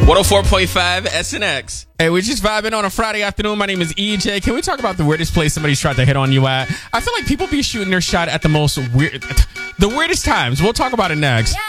104.5 SNX. Hey, we're just vibing on a Friday afternoon. My name is EJ. Can we talk about the weirdest place somebody's tried to hit on you at? I feel like people be shooting their shot at the weirdest times. We'll talk about it next.